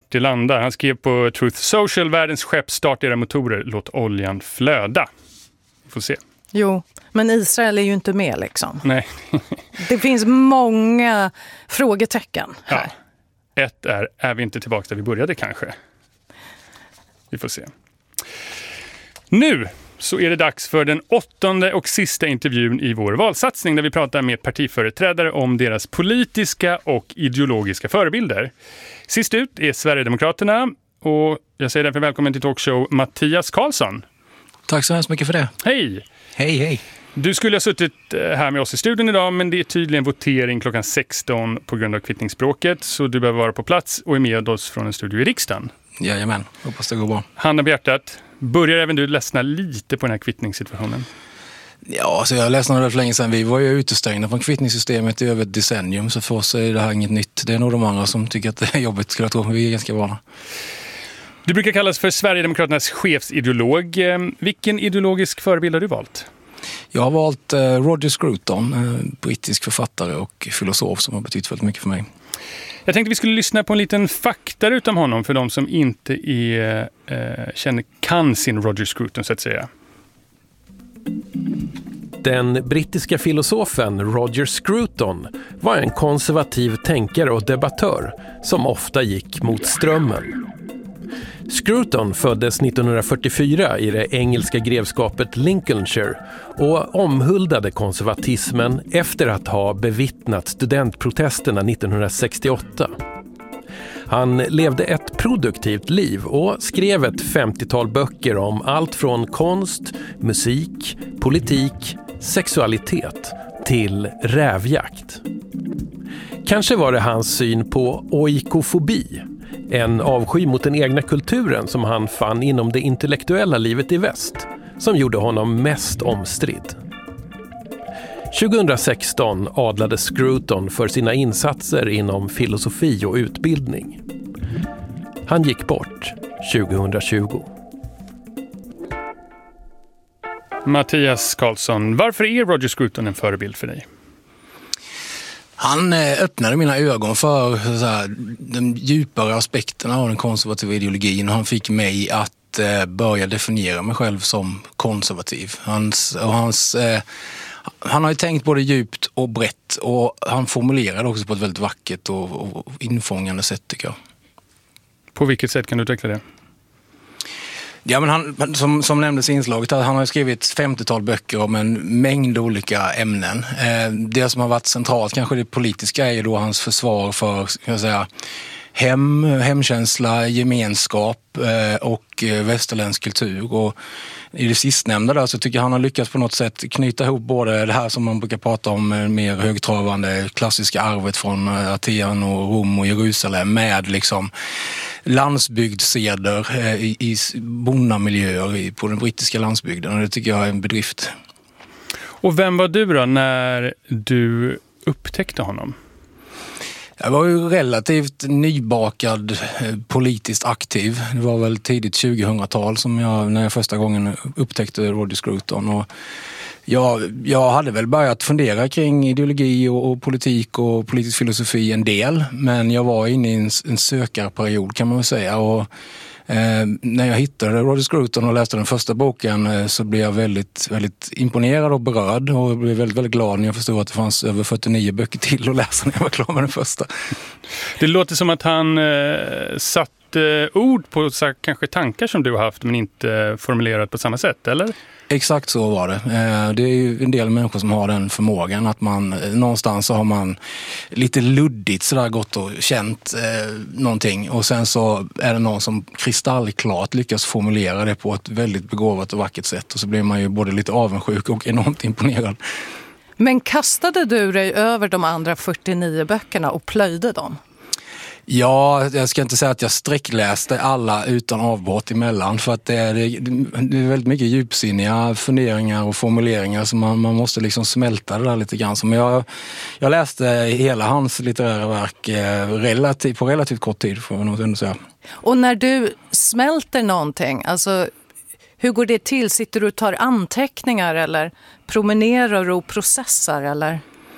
det landar. Han skrev på Truth Social: världens skepp, starta era motorer, låt oljan flöda. Vi får se. Jo, men Israel är ju inte med liksom. Nej. Det finns många frågetecken här. Ja. Ett är vi inte tillbaka där vi började kanske? Vi får se. Nu så är det dags för den 8:e och sista intervjun i vår valsatsning, där vi pratar med partiföreträdare om deras politiska och ideologiska förebilder. Sist ut är Sverigedemokraterna, och jag säger därför välkommen till talkshow Mattias Karlsson. Tack så hemskt mycket för det. Hej! Hej. Du skulle ha suttit här med oss i studion idag, men det är tydligen votering klockan 16 på grund av kvittningsspråket, så du behöver vara på plats och är med oss från en studio i riksdagen. Jajamän, hoppas det går bra. Handen på hjärtat, börjar även du ledsna lite på den här kvittningssituationen? Ja, så jag ledsnade för länge sedan. Vi var ju utestängda från kvittningssystemet i över ett decennium, så för oss är det här inget nytt. Det är nog de andra som tycker att det är jobbigt, skulle jag tro. Vi är ganska vana. Du brukar kallas för Sverigedemokraternas chefsideolog. Vilken ideologisk förebild har du valt? Jag har valt Roger Scruton, brittisk författare och filosof som har betytt väldigt mycket för mig. Jag tänkte vi skulle lyssna på en liten fakta utom honom för de som inte kan sin Roger Scruton, så att säga. Den brittiska filosofen Roger Scruton var en konservativ tänkare och debattör som ofta gick mot strömmen. Scruton föddes 1944 i det engelska grevskapet Lincolnshire och omhuldade konservatismen efter att ha bevittnat studentprotesterna 1968. Han levde ett produktivt liv och skrev ett 50-tal böcker om allt från konst, musik, politik, sexualitet till rävjakt. Kanske var det hans syn på oikofobi, en avsky mot den egna kulturen som han fann inom det intellektuella livet i väst, som gjorde honom mest omstridd. 2016 adlades Scruton för sina insatser inom filosofi och utbildning. Han gick bort 2020. Mattias Karlsson, varför är Roger Scruton en förebild för dig? Han öppnade mina ögon för de djupare aspekterna av den konservativa ideologin, och han fick mig att börja definiera mig själv som konservativ. Han har ju tänkt både djupt och brett, och han formulerade också på ett väldigt vackert och infångande sätt, tycker jag. På vilket sätt kan du utveckla det? Ja, men han, som nämndes i inslaget, han har skrivit 50-tal böcker om en mängd olika ämnen. Det som har varit centralt, kanske det politiska, är ju då hans försvar för, ska jag säga, hemkänsla, gemenskap och västerländsk kultur. Och i det sistnämnda där så tycker jag han har lyckats på något sätt knyta ihop både det här som man brukar prata om, mer högtravande klassiska arvet från Aten och Rom och Jerusalem, med liksom landsbygdsseder i bondamiljöer på den brittiska landsbygden, och det tycker jag är en bedrift. Och vem var du då när du upptäckte honom? Jag var ju relativt nybakad, politiskt aktiv. Det var väl tidigt 2000-tal när jag första gången upptäckte Roger Scruton. Och jag hade väl börjat fundera kring ideologi och politik och politisk filosofi en del. Men jag var inne i en sökarperiod, kan man väl säga. Och när jag hittade Roger Scruton och läste den första boken så blev jag väldigt, väldigt imponerad och berörd, och blev väldigt, väldigt glad när jag förstod att det fanns över 49 böcker till att läsa när jag var klar med den första. Det låter som att han satte ord på kanske tankar som du har haft men inte formulerat på samma sätt, eller? Exakt så var det. Det är ju en del människor som har den förmågan att man någonstans så har man lite luddigt sådär gått och känt någonting, och sen så är det någon som kristallklart lyckas formulera det på ett väldigt begåvat och vackert sätt, och så blir man ju både lite avundsjuk och enormt imponerad. Men kastade du dig över de andra 49 böckerna och plöjde dem? Ja, jag ska inte säga att jag sträckläste alla utan avbrott emellan, för att det är väldigt mycket djupsinniga funderingar och formuleringar som man måste liksom smälta det där lite grann. Men jag läste hela hans litterära verk på relativt kort tid, får jag nog ändå säga. Och när du smälter någonting, alltså hur går det till? Sitter du och tar anteckningar eller promenerar och processar eller?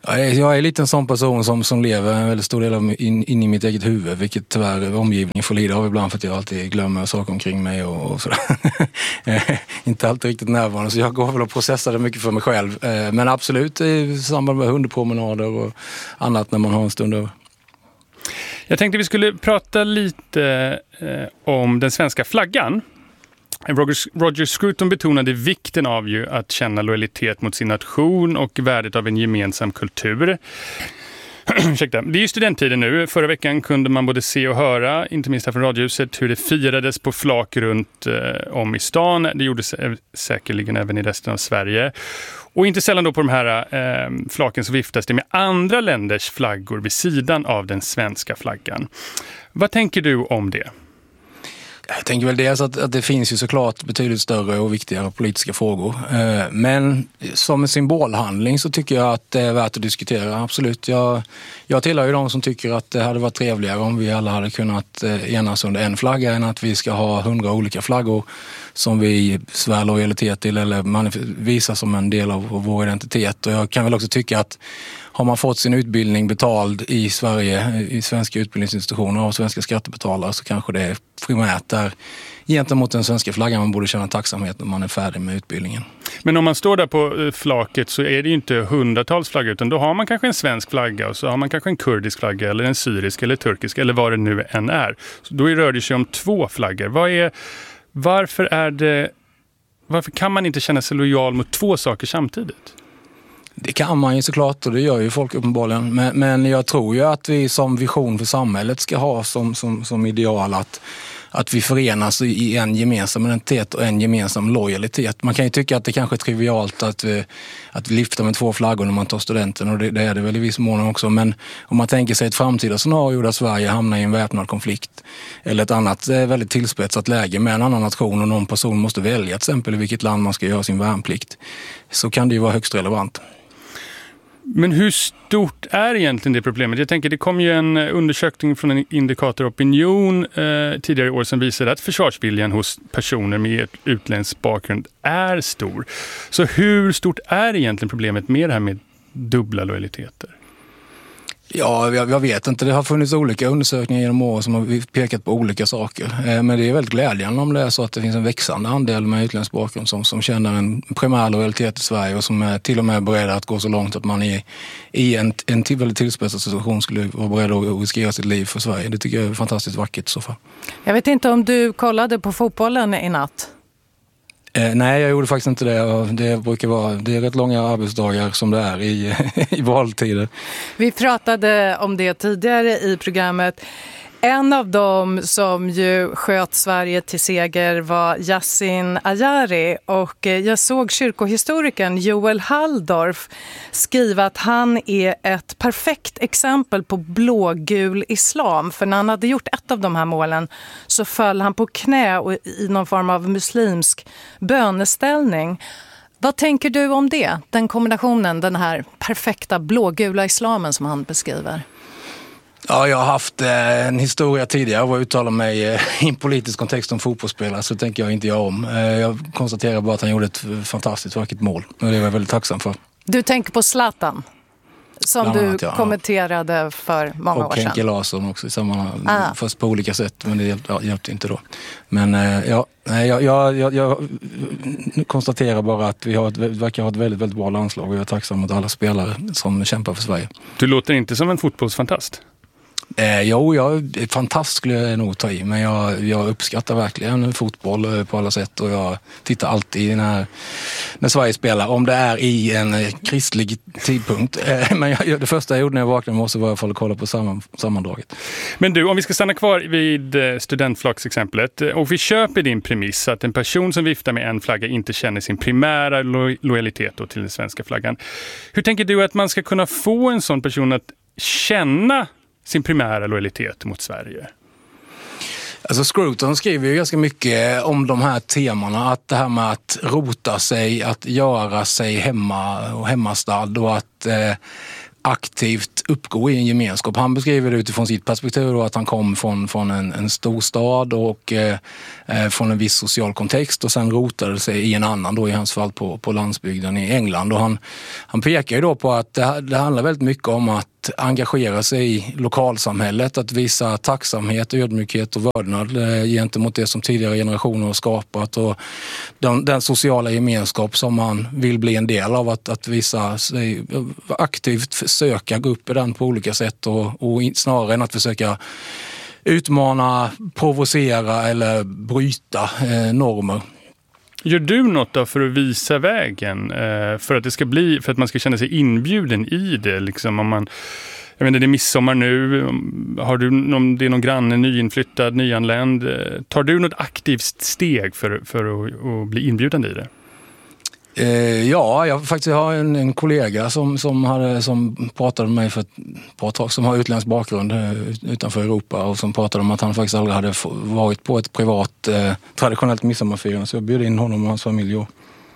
Jag är lite en sån person som lever en väldigt stor del av in i mitt eget huvud, vilket tyvärr omgivningen får lida av ibland för att jag alltid glömmer saker omkring mig och sådär. Inte alltid riktigt närvarande, så jag går väl och processar det mycket för mig själv. Men absolut i samband med hundpromenader och annat när man har en stund över. Jag tänkte vi skulle prata lite om den svenska flaggan. Roger Scruton betonade vikten av ju att känna lojalitet mot sin nation och värdet av en gemensam kultur. Ursäkta. Det är ju studenttiden nu. Förra veckan kunde man både se och höra, inte minst här från Radiohuset, hur det firades på flak runt om i stan. Det gjordes säkerligen även i resten av Sverige. Och inte sällan då på de här flaken så viftas det med andra länders flaggor vid sidan av den svenska flaggan. Vad tänker du om det? Jag tänker väl dels att det finns ju såklart betydligt större och viktigare politiska frågor. Men som en symbolhandling så tycker jag att det är värt att diskutera, absolut. Jag tillhör ju de som tycker att det hade varit trevligare om vi alla hade kunnat enas under en flagga än att vi ska ha 100 olika flaggor som vi svär lojalitet till eller visar som en del av vår identitet. Och jag kan väl också tycka att har man fått sin utbildning betald i Sverige, i svenska utbildningsinstitutioner av svenska skattebetalare, så kanske det är primärt där gentemot den svenska flaggan man borde känna tacksamhet när man är färdig med utbildningen. Men om man står där på flaket så är det ju inte hundratals flaggor, utan då har man kanske en svensk flagga och så har man kanske en kurdisk flagga eller en syrisk eller turkisk eller vad det nu än är. Så då rör det sig om 2 flaggor. Varför kan man inte känna sig lojal mot 2 saker samtidigt? Det kan man ju såklart och det gör ju folk uppenbarligen. Men jag tror ju att vi som vision för samhället ska ha som ideal att vi förenas i en gemensam identitet och en gemensam lojalitet. Man kan ju tycka att det kanske är trivialt att lyfta med 2 flaggor när man tar studenten, och det är det väl i viss mån också. Men om man tänker sig ett framtida scenario där Sverige hamnar i en väpnad konflikt eller ett annat väldigt tillspetsat läge med en annan nation och någon person måste välja till exempel i vilket land man ska göra sin värnplikt, så kan det ju vara högst relevant. Men hur stort är egentligen det problemet? Jag tänker, det kom ju en undersökning från en indikator opinion tidigare i år som visade att försvarsviljan hos personer med utländsk bakgrund är stor. Så hur stort är egentligen problemet med det här med dubbla lojaliteter? Ja, jag vet inte. Det har funnits olika undersökningar genom år som har pekat på olika saker. Men det är väldigt glädjande om det är så att det finns en växande andel med utländsk bakgrund som känner en primär lojalitet i Sverige och som är till och med beredda att gå så långt att man i en väldigt tillspetsad situation skulle vara beredd att riskera sitt liv för Sverige. Det tycker jag är fantastiskt vackert i så fall. Jag vet inte om du kollade på fotbollen i natt? Nej, jag gjorde faktiskt inte det. Det är rätt långa arbetsdagar som det är i valtider. Vi pratade om det tidigare i programmet. En av dem som ju sköt Sverige till seger var Yasin Ayari, och jag såg kyrkohistorikern Joel Halldorf skriva att han är ett perfekt exempel på blågul islam. För när han hade gjort ett av de här målen så föll han på knä och i någon form av muslimsk böneställning. Vad tänker du om det? Den kombinationen, den här perfekta blågula islamen som han beskriver. Ja, jag har haft en historia tidigare av att uttala mig i en politisk kontext om fotbollsspelare, så tänker jag inte göra om. Jag konstaterar bara att han gjorde ett fantastiskt vackert mål och det var jag väldigt tacksam för. Du tänker på Zlatan som du kommenterade för många år sedan. Och Henke Larsson också i sammanhang, fast på olika sätt, men det hjälpte inte då. Men jag konstaterar bara att vi verkar ha ett väldigt, väldigt bra landslag och jag är tacksam mot alla spelare som kämpar för Sverige. Du låter inte som en fotbollsfantast. Fantast skulle jag nog ta i, men jag uppskattar verkligen fotboll på alla sätt och jag tittar alltid när Sverige spelar, om det är i en kristlig tidpunkt. Men det första jag gjorde när jag vaknade måste vara i alla fall att kolla på sammandraget. Men du, om vi ska stanna kvar vid studentflaksexemplet och vi köper din premiss att en person som viftar med en flagga inte känner sin primära lojalitet till den svenska flaggan. Hur tänker du att man ska kunna få en sån person att känna sin primära lojalitet mot Sverige? Alltså Scruton skriver ju ganska mycket om de här temana, att det här med att rota sig, att göra sig hemma och hemmastad och att aktivt uppgå i en gemenskap. Han beskriver det utifrån sitt perspektiv då, att han kom från en storstad och från en viss social kontext och sen rotade sig i en annan, då i hans fall på landsbygden i England. Och han pekar ju då på att det handlar väldigt mycket om att engagera sig i lokalsamhället, att visa tacksamhet, ödmjukhet och vördnad gentemot det som tidigare generationer har skapat och den sociala gemenskap som man vill bli en del av, att visa sig aktivt försöka gå upp i den på olika sätt och snarare än att försöka utmana, provocera eller bryta normer. Gör du något då för att visa vägen för att man ska känna sig inbjuden i det? Liksom, jag vet inte, det är midsommar nu. Om det är någon granne, nyinflyttad, nyanländ. Tar du något aktivt steg för att bli inbjudande i det? Ja, jag faktiskt har en kollega som pratade med mig för ett par tag, som har utländsk bakgrund utanför Europa och som pratade om att han faktiskt aldrig hade varit på ett privat traditionellt midsommarfirande, så jag bjöd in honom och hans familj.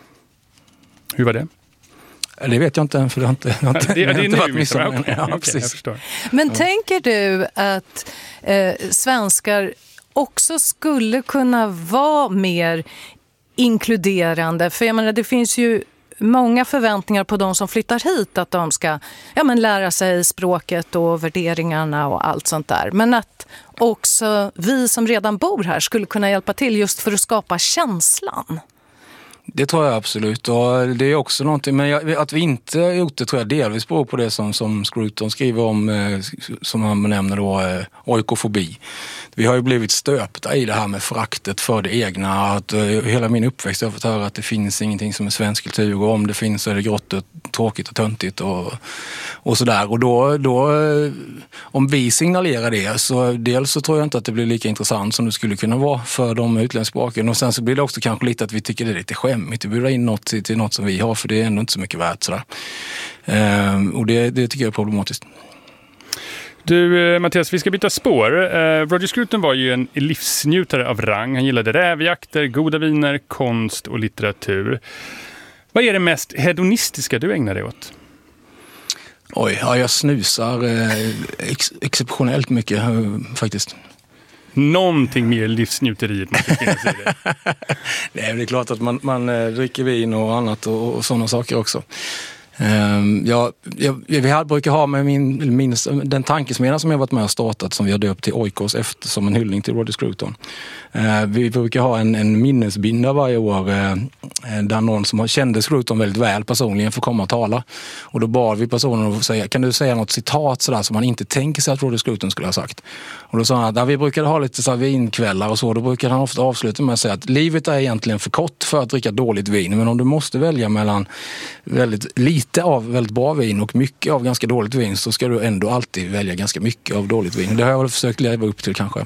Hur var det? Det vet jag inte, för det har inte varit midsommar. Okay. Ja, okay, jag förstår. Men tänker du att svenskar också skulle kunna vara mer inkluderande? För jag menar, det finns ju många förväntningar på de som flyttar hit att de ska lära sig språket och värderingarna och allt sånt där. Men att också vi som redan bor här skulle kunna hjälpa till just för att skapa känslan. Det tror jag absolut, och det är också någonting, men att vi inte gjort det tror jag delvis beror på det som Scruton skriver om, som han benämner då oikofobi. Vi har ju blivit stöpta i det här med föraktet för det egna, att hela min uppväxt har fått höra att det finns ingenting som är svensk kultur, och om det finns så är det grått och tråkigt och töntigt och sådär. Och då om vi signalerar det, så dels så tror jag inte att det blir lika intressant som det skulle kunna vara för de utländska bakgrunden, och sen så blir det också kanske lite att vi tycker det är lite skämmigt att bjuda in något till något som vi har, för det är ändå inte så mycket värt sådär. Och det tycker jag är problematiskt. Du, Mattias, vi ska byta spår. Roger Scruton var ju en livsnjutare av rang. Han gillade rävjakter, goda viner, konst och litteratur. Vad är det mest hedonistiska du ägnar dig åt? Oj, ja, jag snusar exceptionellt mycket faktiskt. Någonting mer livsnjuteriet man kan finnas i det. Nej, det är klart att man dricker vin och annat och sådana saker också. Vi brukar ha med den tankesmedjan som jag varit med och startat, som vi har döpt till Oikos efter, som en hyllning till Roger Scruton. Vi brukar ha en minnesbinda varje år där någon som kände Scruton väldigt väl personligen får komma och tala. Och då bad vi personen att säga, kan du säga något citat sådär som man inte tänker sig att Roger Scruton skulle ha sagt? Och då sa han att vi brukade ha lite så här vinkvällar och så, då brukade han ofta avsluta med att säga att livet är egentligen för kort för att dricka dåligt vin, men om du måste välja mellan väldigt lite av väldigt bra vin och mycket av ganska dåligt vin, så ska du ändå alltid välja ganska mycket av dåligt vin. Det har jag väl försökt leva upp till kanske.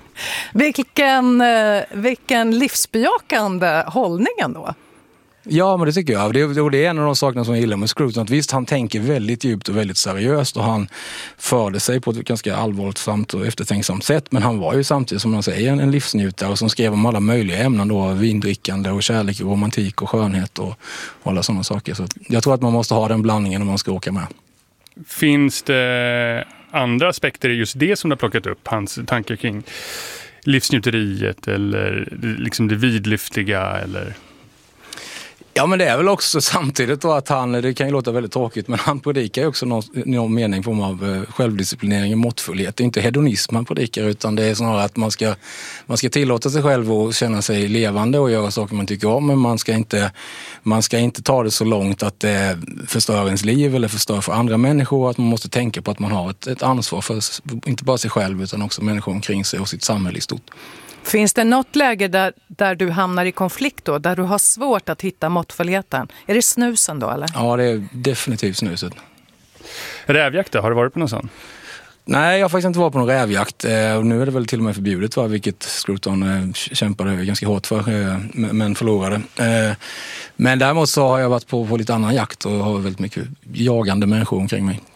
Vilken livsbejakande hållning ändå. Ja, men det tycker jag. Det är en av de sakerna som jag gillar med Scruton. Att visst, han tänker väldigt djupt och väldigt seriöst, och han förde sig på ett ganska allvarsamt och eftertänksamt sätt. Men han var ju samtidigt, som man säger, en livsnjutare som skrev om alla möjliga ämnen då, vindrickande och kärlek och romantik och skönhet och alla sådana saker. Så jag tror att man måste ha den blandningen om man ska åka med. Finns det andra aspekter i just det som du har plockat upp? Hans tankar kring livsnjuteriet eller liksom det vidlyftiga eller... Ja, men det är väl också samtidigt då att det kan ju låta väldigt tråkigt, men han predikar ju också någon mening form av självdisciplinering och måttfullhet. Det är inte hedonism han predikar, utan det är snarare att man ska tillåta sig själv och känna sig levande och göra saker man tycker om, men man ska inte ta det så långt att det förstör ens liv eller förstör för andra människor, att man måste tänka på att man har ett ansvar för inte bara sig själv utan också människor omkring sig och sitt samhälle i stort. Finns det något läge där du hamnar i konflikt då, där du har svårt att hitta måttfullheten? Är det snusen då, eller? Ja, det är definitivt snuset. Rävjakt då? Har du varit på någon sån? Nej, jag har faktiskt inte varit på någon rävjakt. Nu är det väl till och med förbjudet, vilket Scruton kämpade ganska hårt för, men förlorade. Men däremot så har jag varit på lite annan jakt och har väldigt mycket jagande människor omkring mig.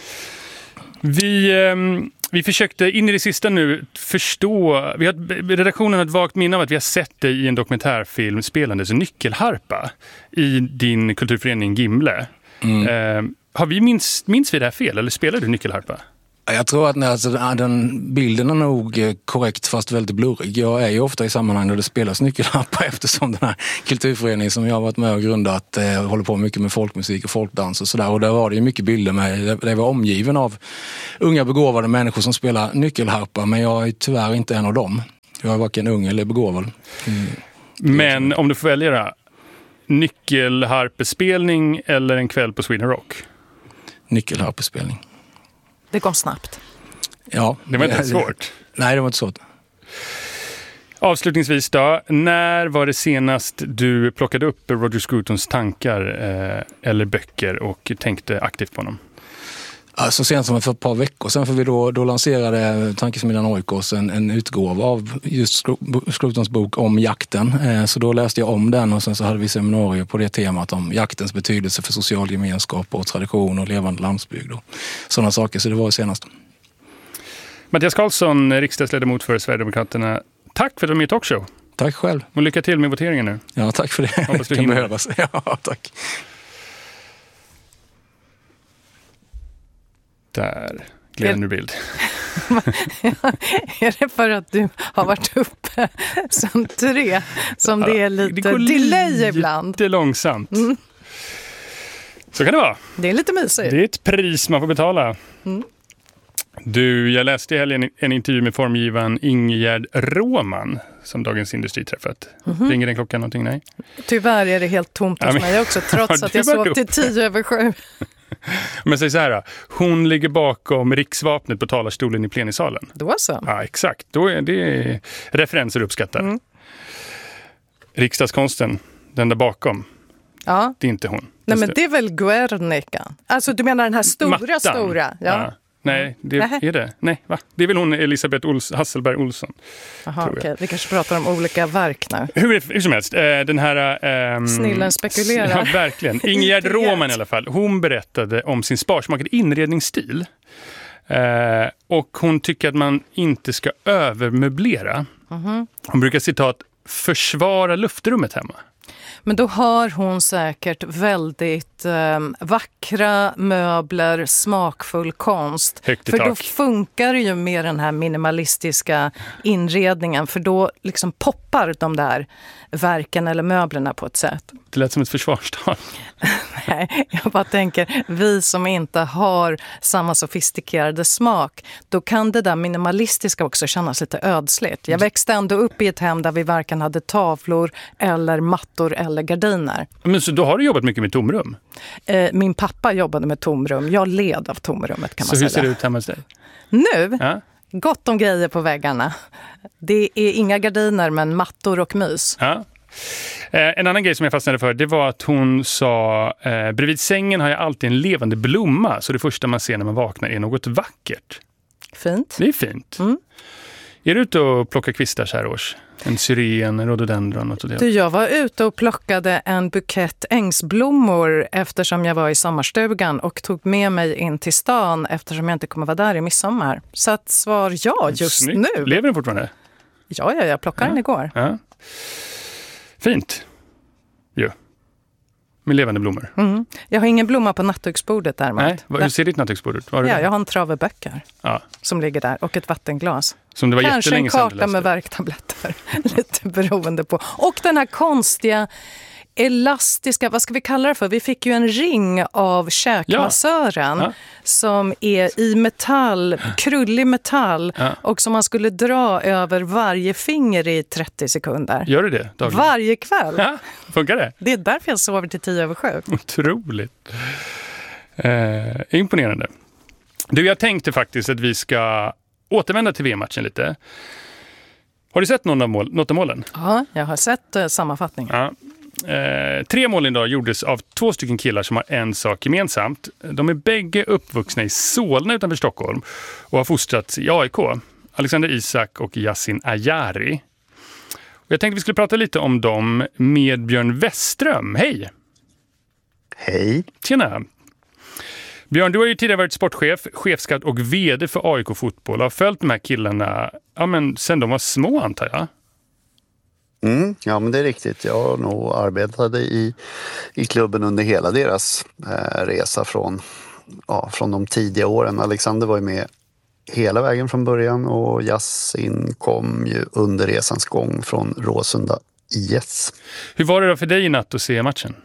Vi försökte in i det sista nu förstå, redaktionen har ett vagt minne av att vi har sett dig i en dokumentärfilm spelandes nyckelharpa i din kulturförening Gimle. minns vi det här fel? Eller spelar du nyckelharpa? Jag tror att den bilden är nog korrekt fast väldigt blurrig. Jag är ju ofta i sammanhang där det spelas nyckelharpa eftersom den här kulturföreningen som jag har varit med och grundat håller på mycket med folkmusik och folkdans och sådär. Och där var det ju mycket bilder med, det var omgiven av unga begåvade människor som spelar nyckelharpa, men jag är tyvärr inte en av dem. Jag är varken ung eller begåvad. Men om du får välja nyckelharpespelning eller en kväll på Sweden Rock? Nyckelharpespelning. Det kom snabbt. Ja. Det var inte svårt. Nej, det var inte svårt. Avslutningsvis då, när var det senast du plockade upp Roger Scrutons tankar eller böcker och tänkte aktivt på dem? Så sent som för ett par veckor sedan, för vi då lanserade Tankesmedjan Oikos en utgåva av just Scrutons bok om jakten. Så då läste jag om den och sen så hade vi seminarier på det temat om jaktens betydelse för social gemenskap och tradition och levande landsbygd och sådana saker. Så det var det senaste. Mattias Karlsson, riksdagsledamot för Sverigedemokraterna. Tack för att du var med i Talkshow. Tack själv. Och lycka till med voteringen nu. Ja, tack för det. Hoppas du kan behövas. Ja, tack. Där, glädjande bild. Är det för att du har varit uppe som 3 som det är lite delay ibland? Det är långsamt. Så kan det vara. Det är lite mysigt. Det är ett pris man får betala. Du, jag läste i helgen en intervju med formgivaren Ingegerd Råman som Dagens Industri träffat. Ringer den klockan någonting? Nej. Tyvärr är det helt tomt hos mig också, trots att jag såg till 7:10. Men säg så här, hon ligger bakom riksvapnet på talarstolen i plenisalen. Då så. Ja, exakt. Då är det referenser uppskattar. Riksdagskonsten, den där bakom. Ja. Det är inte hon. Nej, men det är väl Guernica. Alltså du menar den här stora? Ja. Nej, det är det. Nej, va? Det är väl hon Elisabeth Hasselberg Olsson. Jaha, okej. Vi kanske pratar om olika verk nu. Hur som helst, den här... Snillen spekulerar. Ja, verkligen. Ingegerd Råman i alla fall. Hon berättade om sin sparsmakade inredningsstil. Och hon tycker att man inte ska övermöblera. Hon brukar citat försvara luftrummet hemma. Men då har hon säkert väldigt vackra möbler, smakfull konst. Högt i för tak. då funkar det ju med den här minimalistiska inredningen. För då liksom poppar de där verken eller möblerna på ett sätt. Det lät som ett försvarstal. Nej, jag bara tänker, vi som inte har samma sofistikerade smak, då kan det där minimalistiska också kännas lite ödsligt. Jag växte ändå upp i ett hem där vi varken hade tavlor eller mattor eller gardiner. Men så då har du jobbat mycket med tomrum? Min pappa jobbade med tomrum. Jag led av tomrummet kan man säga. Så hur ser det ut hemma hos dig? Nu? Ja. Gott om grejer på väggarna. Det är inga gardiner men mattor och mys. Ja. En annan grej som jag fastnade för, det var att hon sa bredvid sängen har jag alltid en levande blomma, så det första man ser när man vaknar är något vackert. Fint. Det är fint. Är du ute och plockar kvistar så här års? En syren, en rhododendron? Något sådär. Jag var ute och plockade en bukett ängsblommor eftersom jag var i sommarstugan och tog med mig in till stan eftersom jag inte kommer vara där i midsommar. Så att svar ja just Snyggt. nu. Lever den fortfarande? Ja, jag plockade den igår. Ja. Fint. Ja. Med levande blommor. Jag har ingen blomma på nattduksbordet däremot. Nej, hur ser ditt nattduksbord ut? Jag har en trave böcker som ligger där och ett vattenglas. Som det var kanske en karta med värktabletter. Lite beroende på. Och den här konstiga elastiska, vad ska vi kalla det för? Vi fick ju en ring av käkmassören som är i metall, krullig metall och som man skulle dra över varje finger i 30 sekunder. Gör du det dagligen? Varje kväll. Ja, funkar det? Det är därför jag sover till 7:10. Otroligt. Imponerande. Du, jag tänkte faktiskt att vi ska återvända till VM-matchen lite. Har du sett något av målen? Ja, jag har sett sammanfattningen. Ja. 3 mål idag gjordes av 2 stycken killar som har en sak gemensamt. De är bägge uppvuxna i Solna utanför Stockholm och har fostrats i AIK. Alexander Isak och Yassin Ayari. Och jag tänkte vi skulle prata lite om dem med Björn Westström. Hej! Hej! Tjena! Björn, du har ju tidigare varit sportchef, chefskatt och vd för AIK Fotboll och har följt de här killarna sedan de var små, antar jag. Ja, men det är riktigt. Jag har nog arbetade i klubben under hela deras resa från de tidiga åren. Alexander var ju med hela vägen från början och Yasin kom ju under resans gång från Råsunda IS. Hur var det då för dig i natt att se matchen?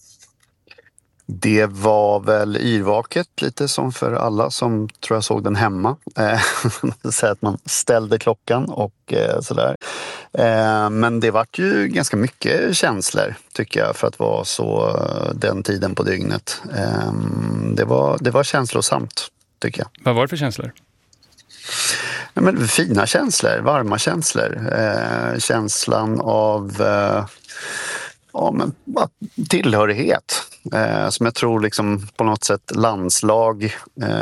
Det var väl yrvaket, lite som för alla som tror jag såg den hemma. Så att man ställde klockan och sådär. Men det var ju ganska mycket känslor, tycker jag, för att vara så den tiden på dygnet. Det var känslosamt, tycker jag. Vad var det för känslor? Men fina känslor, varma känslor. Känslan av tillhörighet. Som jag tror liksom på något sätt landslag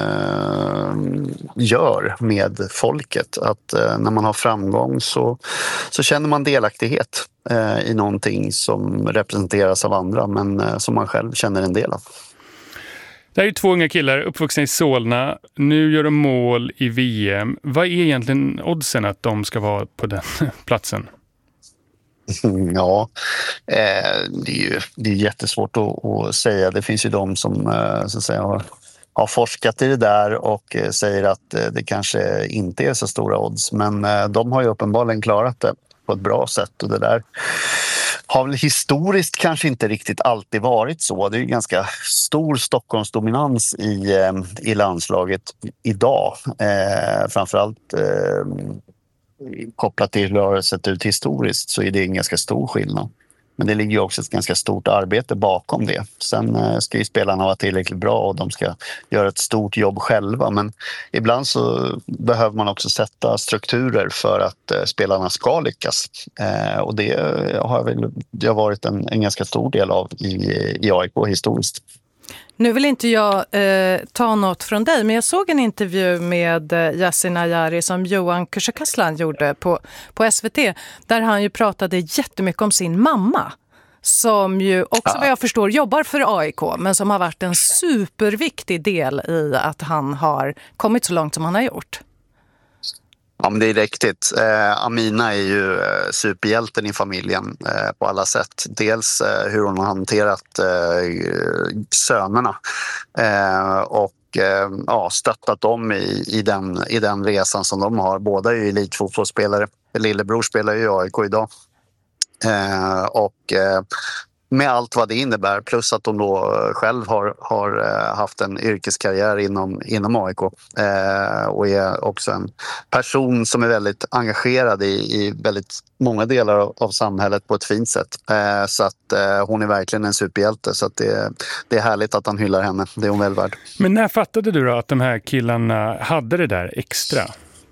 gör med folket. Att när man har framgång så känner man delaktighet i någonting som representeras av andra, men som man själv känner en del av. Det här är 2 unga killar uppvuxna i Solna. Nu gör de mål i VM. Vad är egentligen oddsen att de ska vara på den platsen? Ja, det är jättesvårt att säga. Det finns ju de som så att säga, har forskat i det där och säger att det kanske inte är så stora odds. Men de har ju uppenbarligen klarat det på ett bra sätt, och det där har väl historiskt kanske inte riktigt alltid varit så. Det är ju ganska stor Stockholmsdominans i landslaget idag. Framförallt kopplat till hur det har sett ut historiskt så är det en ganska stor skillnad. Men det ligger ju också ett ganska stort arbete bakom det. Sen ska ju spelarna vara tillräckligt bra och de ska göra ett stort jobb själva. Men ibland så behöver man också sätta strukturer för att spelarna ska lyckas. Och det har varit en ganska stor del av i AIK historiskt. Nu vill inte jag ta något från dig, men jag såg en intervju med Yasin Ayari som Johan Kücükaslan gjorde på SVT, där han ju pratade jättemycket om sin mamma, som ju också vad jag förstår jobbar för AIK, men som har varit en superviktig del i att han har kommit så långt som han har gjort. Ja, men det är riktigt. Amina är ju superhjälten i familjen på alla sätt. Dels hur hon har hanterat sönerna och stöttat dem i den resan som de har. Båda är ju elitfotbollsspelare. Lillebror spelar ju i AIK idag. Med allt vad det innebär, plus att de då själv har haft en yrkeskarriär inom AIK och är också en person som är väldigt engagerad i väldigt många delar av samhället på ett fint sätt. Så att hon är verkligen en superhjälte, så att det är härligt att han hyllar henne. Det är hon väl värd. Men när fattade du då att de här killarna hade det där extra?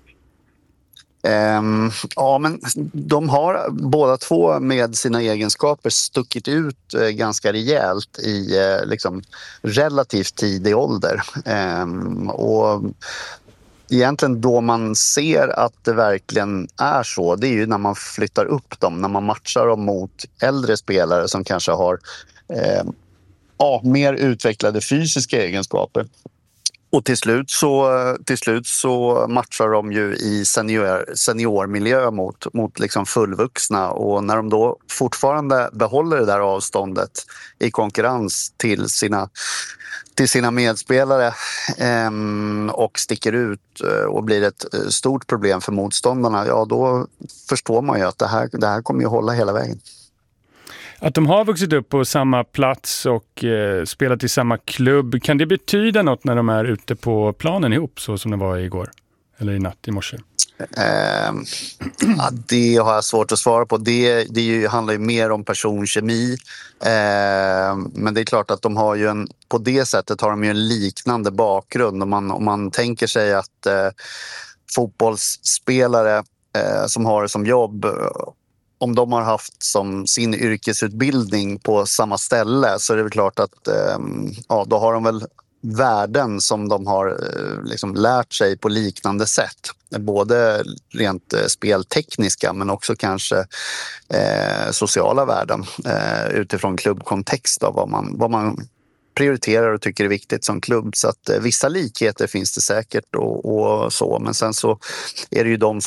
Men de har båda två med sina egenskaper stuckit ut ganska rejält i liksom relativt tidig ålder. Och egentligen då man ser att det verkligen är så, det är ju när man flyttar upp dem, när man matchar dem mot äldre spelare som kanske har mer utvecklade fysiska egenskaper. Och till slut så matchar de ju i seniormiljö mot liksom fullvuxna, och när de då fortfarande behåller det där avståndet i konkurrens till sina medspelare och sticker ut och blir ett stort problem för motståndarna, ja då förstår man ju att det här kommer ju hålla hela vägen. Att de har vuxit upp på samma plats och spelat i samma klubb, kan det betyda något när de är ute på planen ihop, så som det var igår? Eller i natt, i morse? Det har jag svårt att svara på. Det handlar ju mer om personkemi. Men det är klart att de har ju på det sättet har de ju en liknande bakgrund. Om man tänker sig att fotbollsspelare som har det som jobb, om de har haft som sin yrkesutbildning på samma ställe, så är det väl klart att då har de väl värden som de har liksom lärt sig på liknande sätt. Både rent speltekniska men också kanske sociala värden utifrån klubbkontext av vad man prioriterar och tycker är viktigt som klubb. Så att vissa likheter finns det säkert och så, men sen så är det ju de som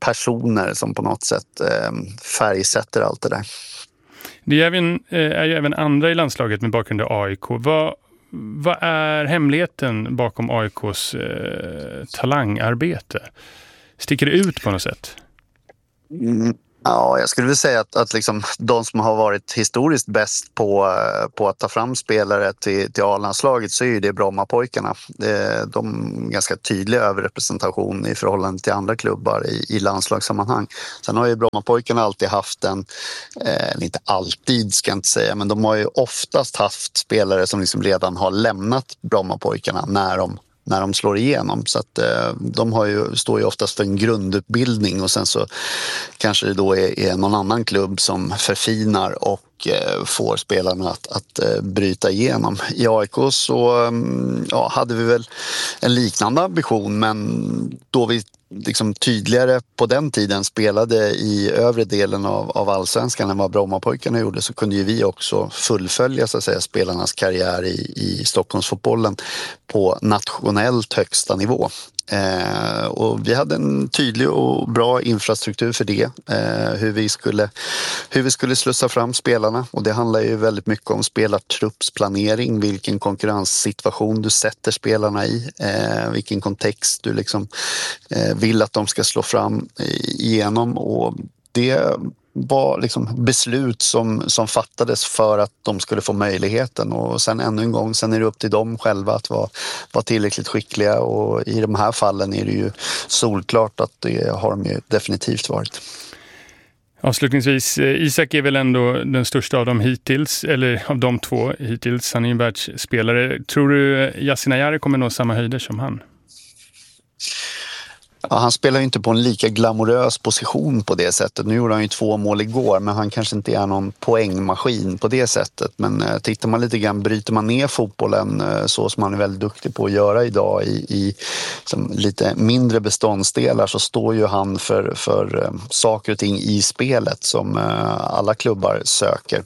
personer som på något sätt färgsätter allt det där. Det är ju även andra i landslaget med bakgrund i AIK. Vad är hemligheten bakom AIKs talangarbete? Sticker det ut på något sätt? Ja, jag skulle vilja säga att liksom de som har varit historiskt bäst på att ta fram spelare till A-landslaget, så är ju det Brommapojkarna. De är ganska tydlig överrepresentation i förhållande till andra klubbar i landslagssammanhang. Sen har ju Brommapojkarna alltid haft inte alltid ska jag inte säga, men de har ju oftast haft spelare som liksom redan har lämnat Brommapojkarna när de slår igenom. Så att de står ju oftast för en grundutbildning, och sen så kanske det då är någon annan klubb som förfinar och får spelarna att bryta igenom. I AIK så hade vi väl en liknande ambition, men då vi liksom tydligare på den tiden spelade i övre delen av allsvenskan än vad Brommapojkarna gjorde, så kunde ju vi också fullfölja så att säga spelarnas karriär i Stockholmsfotbollen på nationellt högsta nivå. Och vi hade en tydlig och bra infrastruktur för det, hur vi skulle slussa fram spelarna, och det handlar ju väldigt mycket om spelartruppsplanering, vilken konkurrenssituation du sätter spelarna i, vilken kontext du liksom vill att de ska slå fram igenom, och det var liksom beslut som fattades för att de skulle få möjligheten, och sen ännu en gång, sen är det upp till dem själva att vara tillräckligt skickliga, och i de här fallen är det ju solklart att det har de ju definitivt varit. Avslutningsvis, Isak är väl ändå den största av dem hittills, eller av de två hittills. Han är ju en världsspelare. Tror du Yasin Ayari kommer nå samma höjder som han? Ja, han spelar ju inte på en lika glamorös position på det sättet. Nu gjorde han ju 2 mål igår, men han kanske inte är någon poängmaskin på det sättet. Men tittar man lite grann, bryter man ner fotbollen så som han är väldigt duktig på att göra idag i lite mindre beståndsdelar, så står ju han för saker och ting i spelet som alla klubbar söker.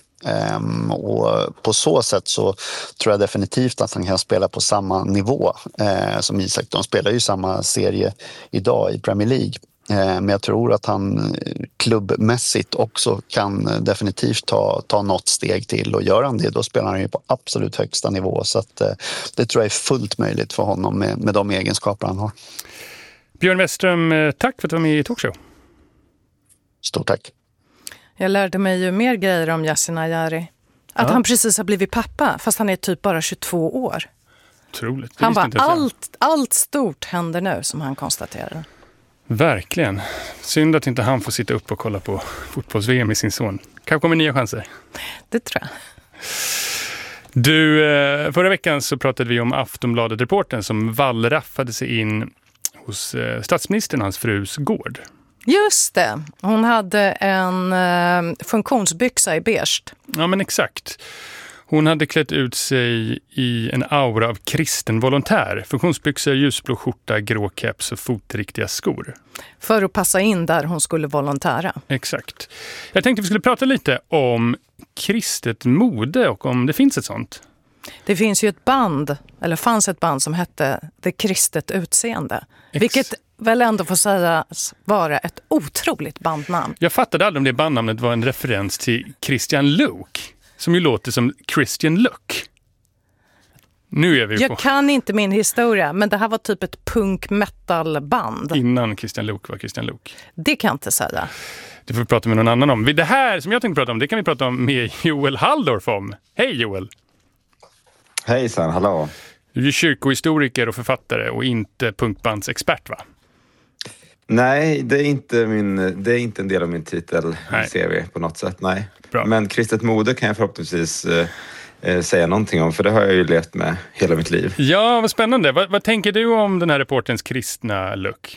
Och på så sätt så tror jag definitivt att han kan spela på samma nivå som Isak. De spelar ju samma serie idag i Premier League, men jag tror att han klubbmässigt också kan definitivt ta något steg till, och gör han det, då spelar han ju på absolut högsta nivå, så att det tror jag är fullt möjligt för honom med de egenskaper han har. Björn Westström, tack för att du var med i Talkshow. Stort tack. Jag lärde mig ju mer grejer om Yasin Ayari. Att han precis har blivit pappa, fast han är typ bara 22 år. Otroligt. Han bara, allt stort händer nu, som han konstaterar. Verkligen. Synd att inte han får sitta upp och kolla på fotbolls-VM med sin son. Kanske kommer nya chanser. Det tror jag. Du, förra veckan så pratade vi om Aftonbladet-reporten som wallraffade sig in hos statsministern och hans frus gård. Just det. Hon hade en funktionsbyxa i beige. Ja, men exakt. Hon hade klätt ut sig i en aura av kristen volontär. Funktionsbyxor, ljusblå skjorta, grå keps och fotriktiga skor. För att passa in där hon skulle volontära. Exakt. Jag tänkte vi skulle prata lite om kristet mode och om det finns ett sånt. Det finns ju fanns ett band som hette Det kristet utseende. Vilket väl ändå får sägas vara ett otroligt bandnamn. Jag fattade aldrig om det bandnamnet var en referens till Christian Luuk, som ju låter som Christian Luuk. Nu är vi Jag kan inte min historia, men det här var typ ett punk-metal-band. Innan Christian Luuk var Christian Luuk. Det kan jag inte säga. Det får vi prata med någon annan om. Det här som jag tänkte prata om, det kan vi prata om med Joel Halldorf om. Hej Joel! Hejsan, hallå! Du är kyrkohistoriker och författare och inte punkbandsexpert, va? Nej, det är inte en del av min titel CV på något sätt, nej. Bra. Men kristet mode kan jag förhoppningsvis säga någonting om, för det har jag ju levt med hela mitt liv. Ja, vad spännande. Vad tänker du om den här reportens kristna look?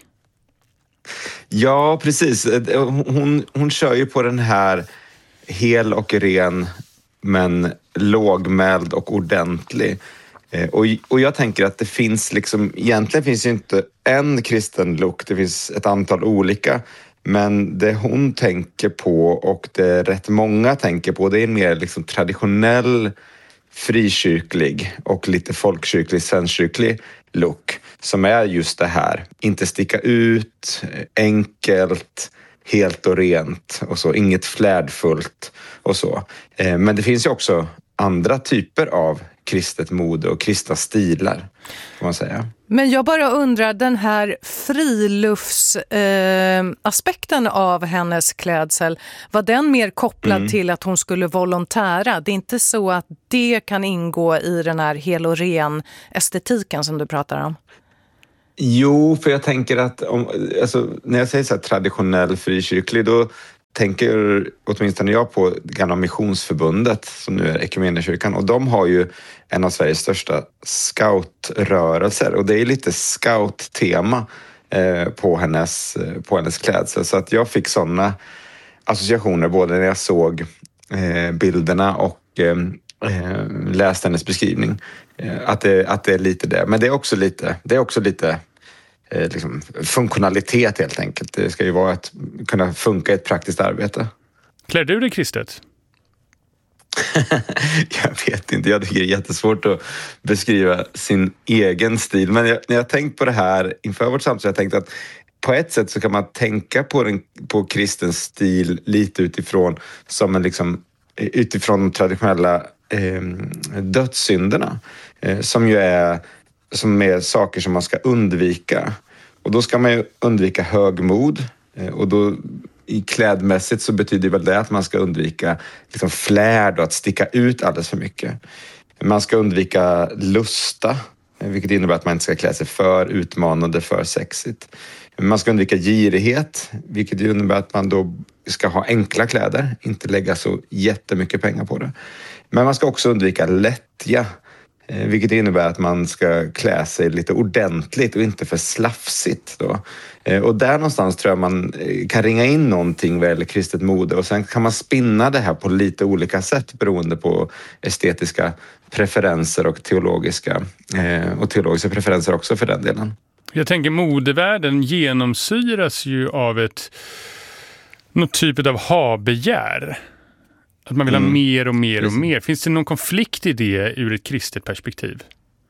Ja, precis. Hon kör ju på den här hel och ren, men lågmäld och ordentlig. Och jag tänker att det finns egentligen finns ju inte en kristen look, det finns ett antal olika. Men det hon tänker på och det rätt många tänker på, det är en mer traditionell frikyrklig och lite folkkyrklig, svenskkyrklig look som är just det här. Inte sticka ut, enkelt, helt och rent och så. Inget flärdfullt och så. Men det finns ju också andra typer av kristet mode och kristna stilar, kan man säga. Men jag bara undrar, den här friluftsaspekten av hennes klädsel, var den mer kopplad till att hon skulle volontära? Det är inte så att det kan ingå i den här hel och ren estetiken som du pratar om? Jo, för jag tänker att när jag säger så här traditionell frikyrklig, då tänker åtminstone jag på gamla missionsförbundet som nu är Equmeniakyrkan, och de har ju en av Sveriges största scoutrörelser och det är lite scouttema på hennes klädsel, så att jag fick sådana associationer både när jag såg bilderna och läste hennes beskrivning, att det är lite det, men det är också lite liksom funktionalitet helt enkelt. Det ska ju vara kunna funka i ett praktiskt arbete. Klär du dig kristet? Jag vet inte, jag tycker det är jättesvårt att beskriva sin egen stil. Men när jag tänkt på det här inför vårt samtal, jag tänkt att på ett sätt så kan man tänka på kristens stil lite utifrån de traditionella dödssynderna som är saker som man ska undvika. Och då ska man ju undvika högmod. Och då i klädmässigt så betyder väl det att man ska undvika liksom flärd och att sticka ut alldeles för mycket. Man ska undvika lusta, vilket innebär att man inte ska klä sig för utmanande, för sexigt. Man ska undvika girighet, vilket innebär att man då ska ha enkla kläder, inte lägga så jättemycket pengar på det. Men man ska också undvika lättja, vilket innebär att man ska klä sig lite ordentligt och inte för slafsigt då. Och där någonstans tror jag man kan ringa in någonting vad gäller kristet mode, och sen kan man spinna det här på lite olika sätt beroende på estetiska preferenser och teologiska preferenser också för den delen. Jag tänker modevärlden genomsyras ju av något typ av habegär. Att man vill ha mer och mer och mer. Finns det någon konflikt i det ur ett kristet perspektiv?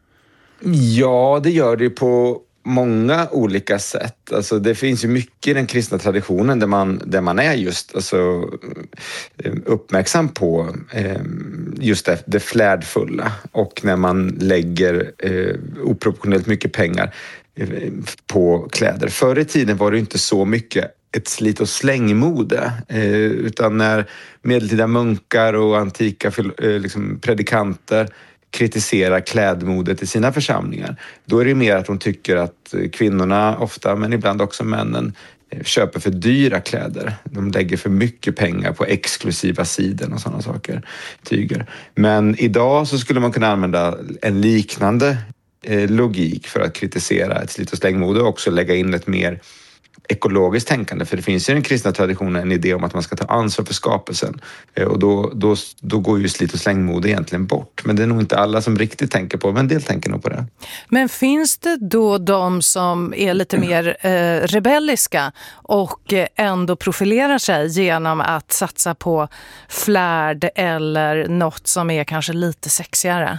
Ja, det gör det på många olika sätt. Alltså, det finns ju mycket i den kristna traditionen där man är just uppmärksam på just det flärdfulla, och när man lägger oproportionellt mycket pengar på kläder. Förr i tiden var det inte så mycket ett slit- och slängmode, utan när medeltida munkar och antika predikanter kritiserar klädmodet i sina församlingar, då är det mer att de tycker att kvinnorna ofta, men ibland också männen, köper för dyra kläder. De lägger för mycket pengar på exklusiva siden och sådana saker, tyger. Men idag så skulle man kunna använda en liknande logik för att kritisera ett slit- och slängmode och också lägga in ett mer ekologiskt tänkande, för det finns ju i den kristna traditionen en idé om att man ska ta ansvar för skapelsen, och då går ju slit- och slängmode egentligen bort, men det är nog inte alla som riktigt tänker på, men en del tänker nog på det. Men finns det då de som är lite mer rebelliska och ändå profilerar sig genom att satsa på flärd eller något som är kanske lite sexigare?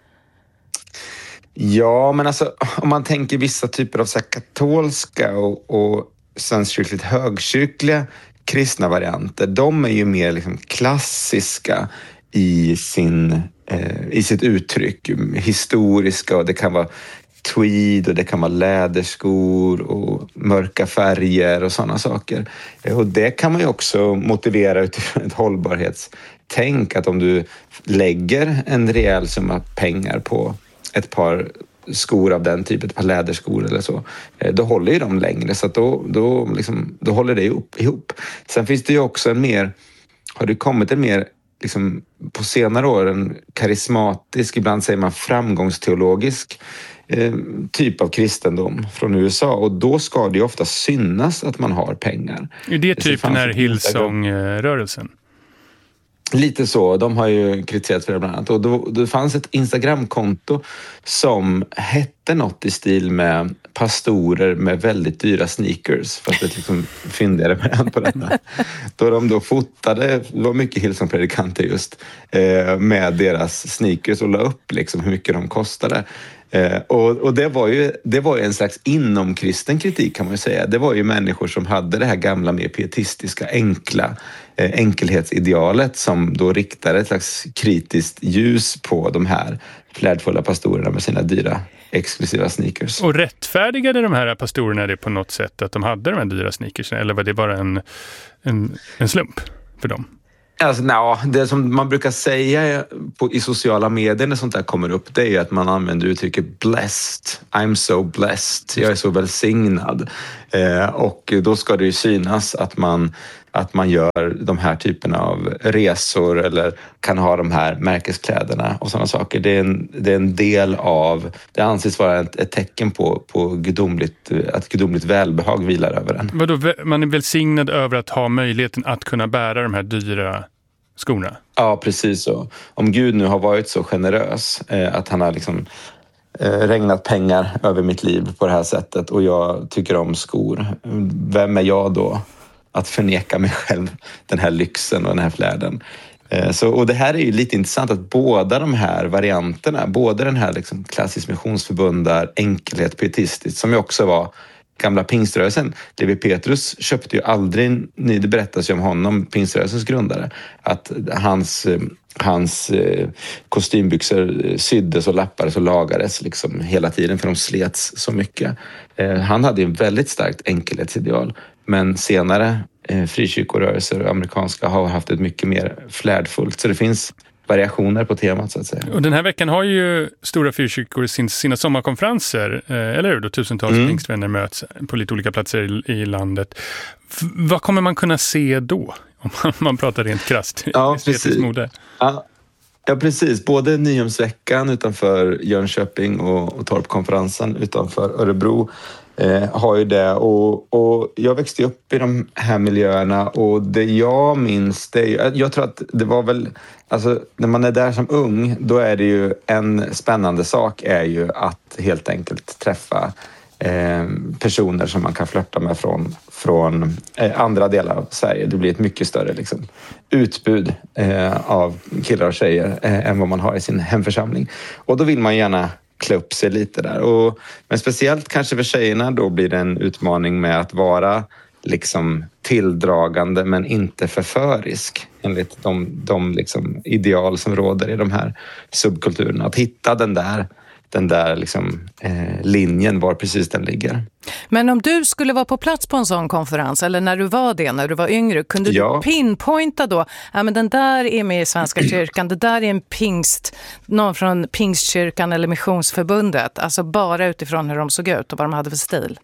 Ja, men alltså om man tänker vissa typer av så här katolska och svenskkyrkligt högkyrkliga kristna varianter, de är ju mer liksom klassiska i sitt uttryck, historiska, och det kan vara tweed och det kan vara läderskor och mörka färger och sådana saker. Och det kan man ju också motivera utifrån ett hållbarhetstänk, att om du lägger en rejäl summa pengar på ett par skor av den typen, ett par läderskor eller så, då håller ju de längre, så att då håller det ihop. Sen finns det ju också har det kommit en mer liksom, på senare år en karismatisk, ibland säger man framgångsteologisk typ av kristendom från USA, och då ska det ju ofta synas att man har pengar. Är det typ den här Hillsong-rörelsen? Lite så. De har ju kritiserat för det bland annat. Och det fanns ett Instagramkonto som hette något i stil med pastorer med väldigt dyra sneakers. För att det liksom fyndade med på detta. Då de då fotade, det var mycket Hillsong-predikanter just, med deras sneakers och la upp liksom hur mycket de kostade. Och det var ju en slags inomkristen kritik kan man ju säga. Det var ju människor som hade det här gamla mer pietistiska, enkla enkelhetsidealet som då riktade ett slags kritiskt ljus på de här flärdfulla pastorerna med sina dyra exklusiva sneakers. Och rättfärdigade de här pastorerna det på något sätt att de hade de här dyra sneakers, eller var det bara en slump för dem? Alltså, det som man brukar säga i sociala medier när sånt där kommer upp, det är ju att man använder uttrycket blessed. I'm so blessed. Jag är så välsignad. Och då ska det ju synas att man gör de här typerna av resor eller kan ha de här märkeskläderna och sådana saker. Det är en del av, det anses vara ett tecken på att gudomligt välbehag vilar över en. Vadå, man är välsignad över att ha möjligheten att kunna bära de här dyra skorna? Ja, precis så. Om Gud nu har varit så generös att han har liksom regnat pengar över mitt liv på det här sättet och jag tycker om skor. Vem är jag då att förneka mig själv den här lyxen och den här flärden? Och det här är ju lite intressant att båda de här varianterna, både den här liksom klassisk missionsförbund där enkelhet pietistiskt som ju också var gamla pingströrelsen. Levi Petrus köpte ju aldrig, det berättas ju om honom, pingströrelsens grundare, att hans kostymbyxor syddes och lappades och lagades liksom hela tiden för de slets så mycket. Han hade ju en väldigt starkt enkelhetsideal, men senare frikyrkorörelser och amerikanska har haft ett mycket mer flärdfullt, så det finns variationer på temat så att säga. Och den här veckan har ju stora frikyrkor sina sommarkonferenser, eller hur? Då tusentals pingstvänner möts på lite olika platser i landet. Vad kommer man kunna se då? Om man pratar rent krasst. Ja, precis. Ja, precis. Både Nyhemsveckan utanför Jönköping och Torpkonferensen utanför Örebro har ju det. Och jag växte upp i de här miljöerna och det jag minns, jag tror att det var väl, alltså när man är där som ung, då är det ju en spännande sak är ju att helt enkelt träffa personer som man kan flirta med från andra delar av Sverige. Det blir ett mycket större liksom, utbud av killar och tjejer än vad man har i sin hemförsamling. Och då vill man gärna klä upp sig lite där. Men speciellt kanske för tjejerna då blir det en utmaning med att vara liksom tilldragande men inte förförisk enligt de liksom ideal som råder i de här subkulturerna. Att hitta den där liksom, linjen var precis den ligger. Men om du skulle vara på plats på en sån konferens eller när du var yngre, kunde du pinpointa då, ja men den där är med i Svenska kyrkan, det där är en någon från Pingstkyrkan eller Missionsförbundet, alltså bara utifrån hur de såg ut och vad de hade för stil?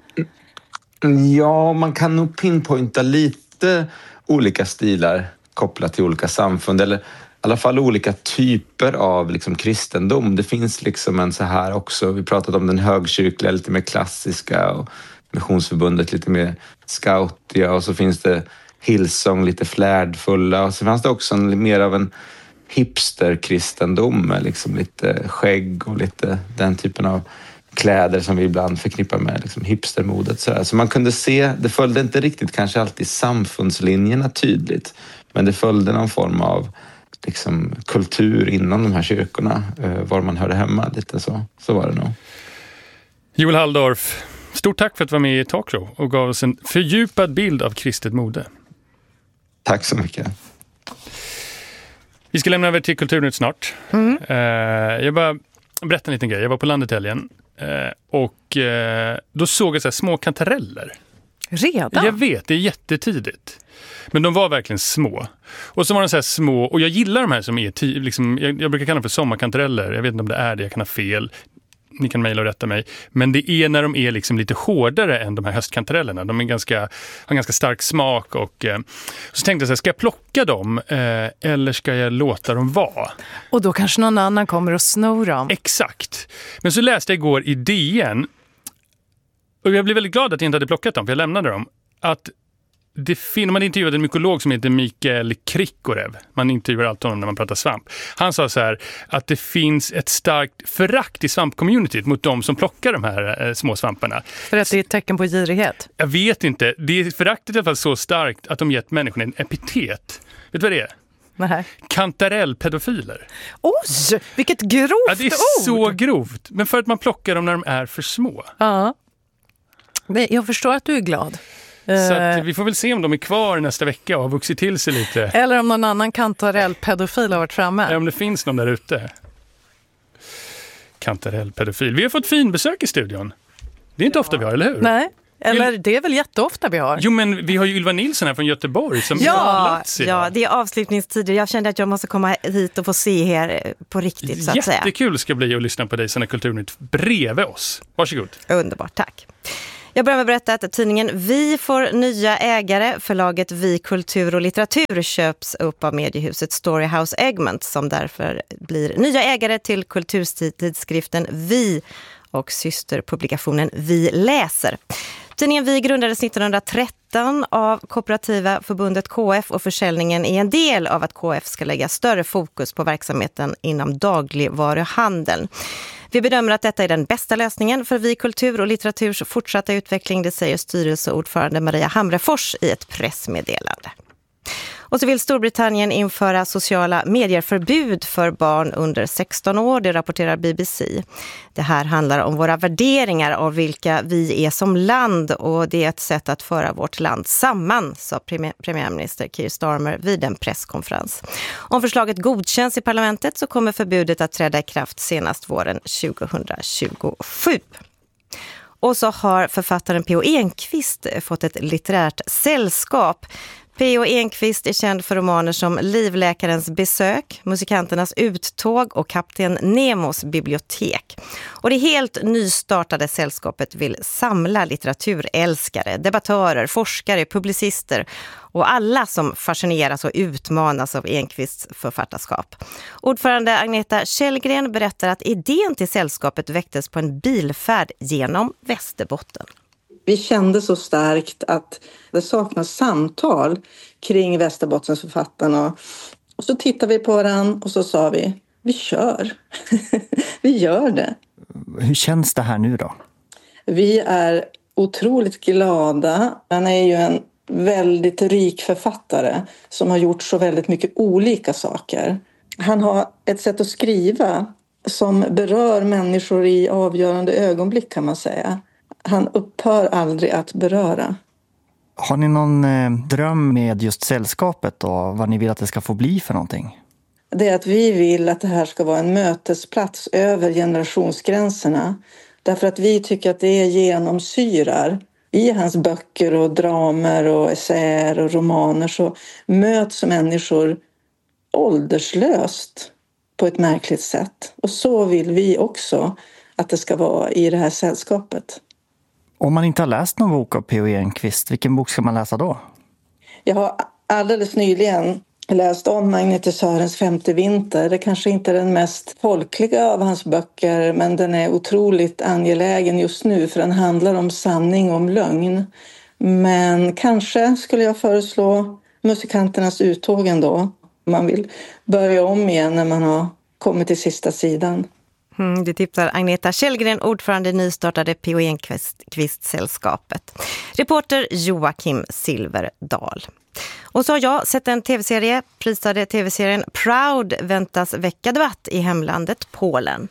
Ja, man kan nog pinpointa lite olika stilar kopplat till olika samfund eller i alla fall olika typer av liksom kristendom. Det finns liksom en så här också, vi pratade om den högkyrkliga, lite mer klassiska och Missionsförbundet lite mer scoutiga och så finns det Hillsong, lite flärdfulla och så fanns det också mer av en hipster-kristendom med liksom lite skägg och lite den typen av kläder som vi ibland förknippar med liksom hipstermodet. Så man kunde se, det följde inte riktigt kanske alltid samfundslinjerna tydligt, men det följde någon form av liksom kultur inom de här kyrkorna, var man hörde hemma lite så var det nog. Joel Halldorf, stort tack för att du var med i Talkshow och gav oss en fördjupad bild av kristet mode. Tack så mycket. Vi ska lämna över till Kulturnytt snart. Jag bara berätta en liten grej. Jag var på landet i helgen och då såg jag så här små kantareller. Redan? Jag vet, det är jättetidigt. Men de var verkligen små. Och så var de så här små, och jag gillar de här som är liksom, jag brukar kalla dem för sommarkantareller. Jag vet inte om det är det, jag kan ha fel. Ni kan mejla och rätta mig. Men det är när de är liksom lite hårdare än de här höstkantarellerna. De är har en ganska stark smak. Och så tänkte jag så här, ska jag plocka dem eller ska jag låta dem vara? Och då kanske någon annan kommer och snor dem. Exakt. Men så läste jag igår i DN, och jag blev väldigt glad att jag inte hade plockat dem, för jag lämnade dem, att man intervjuade en mykolog som heter Mikael Krikorev. Man intervjuar alltid honom när man pratar svamp. Han sa så här att det finns ett starkt förakt i svampcommunityt mot de som plockar de här små svamparna. För att det är ett tecken på girighet? Jag vet inte. Det är föraktet i alla fall så starkt att de gett människorna en epitet. Vet du vad det är? Nej. Kantarellpedofiler. Oj, vilket grovt ord! Ja, det är så grovt. Men för att man plockar dem när de är för små. Ja. Jag förstår att du är glad. Så att vi får väl se om de är kvar nästa vecka och har vuxit till sig lite. Eller om någon annan kantarellpedofil har varit framme. Ja, om det finns någon där ute. Kantarellpedofil. Vi har fått fin besök i studion. Det är inte ofta vi har, eller hur? Nej. Eller det är väl jätteofta vi har. Jo, men vi har ju Ylva Nilsson här från Göteborg som ja, det är avslutningstider. Jag kände att jag måste komma hit och få se här på riktigt, så att säga. Jättekul ska bli att lyssna på dig som är Kulturnytt bredvid oss. Varsågod. Underbart, tack. Jag börjar med att berätta att tidningen Vi får nya ägare. Förlaget Vi Kultur och Litteratur köps upp av mediehuset Storyhouse Egmont, som därför blir nya ägare till kulturtidskriften Vi och systerpublikationen Vi läser. Tidningen Vi grundades 1913 av Kooperativa förbundet KF och försäljningen är en del av att KF ska lägga större fokus på verksamheten inom dagligvaruhandeln. Vi bedömer att detta är den bästa lösningen för Vi Kultur och Litteraturs fortsatta utveckling, det säger styrelseordförande Maria Hamrefors i ett pressmeddelande. Och så vill Storbritannien införa sociala medier-förbud för barn under 16 år, det rapporterar BBC. Det här handlar om våra värderingar av vilka vi är som land och det är ett sätt att föra vårt land samman, sa premiärminister Keir Starmer vid en presskonferens. Om förslaget godkänns i parlamentet så kommer förbudet att träda i kraft senast våren 2027. Och så har författaren P.O. Enquist fått ett litterärt sällskap. P.O. Enquist är känd för romaner som Livläkarens besök, Musikanternas uttåg och Kapten Nemos bibliotek. Och det helt nystartade sällskapet vill samla litteraturälskare, debattörer, forskare, publicister och alla som fascineras och utmanas av Enquists författarskap. Ordförande Agneta Källgren berättar att idén till sällskapet väcktes på en bilfärd genom Västerbotten. Vi kände så starkt att det saknas samtal kring Västerbottensförfattarna. Och så tittade vi på den och så sa vi kör. Vi gör det. Hur känns det här nu då? Vi är otroligt glada. Han är ju en väldigt rik författare som har gjort så väldigt mycket olika saker. Han har ett sätt att skriva som berör människor i avgörande ögonblick, kan man säga. Han upphör aldrig att beröra. Har ni någon dröm med just sällskapet och vad ni vill att det ska få bli för någonting? Det är att vi vill att det här ska vara en mötesplats över generationsgränserna. Därför att vi tycker att det genomsyrar. I hans böcker och dramer och essäer och romaner så möts människor ålderslöst på ett märkligt sätt. Och så vill vi också att det ska vara i det här sällskapet. Om man inte har läst någon bok av P.O. Enquist, vilken bok ska man läsa då? Jag har alldeles nyligen läst om Magnus Sörens 5:e vinter. Det kanske inte är den mest folkliga av hans böcker, men den är otroligt angelägen just nu för den handlar om sanning och om lögn. Men kanske skulle jag föreslå Musikanternas uttåg ändå. Man vill börja om igen när man har kommit till sista sidan. Det tipsar Agneta Källgren, ordförande i nystartade P.O. Enquist-sällskapet. Reporter Joakim Silverdal. Och så har jag sett en tv-serie, prisade tv-serien Proud väntas väcka debatt i hemlandet Polen.